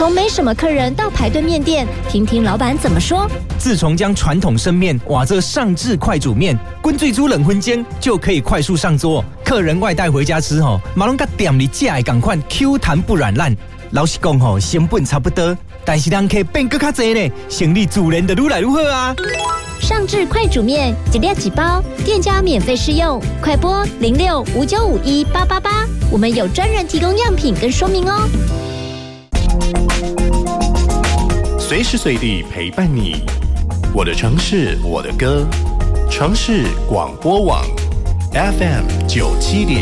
从没什么客人到排队面店，听听老板怎么说。 自从将传统生面瓦这上至快煮面，滚最煮冷荤煎就可以快速上桌。客人外带回家吃马龙甲店里架的同款 Q 弹不软烂。老实讲成本差不多，但是人客变更较多呢，生意自然就愈来愈好啊。 上至快煮面，一粒几包，店家免费试用，快拨0659518888，我们有专人提供样品跟说明哦。 随时随地陪伴你，我的城市，我的歌，城市广播网 FM 97.1。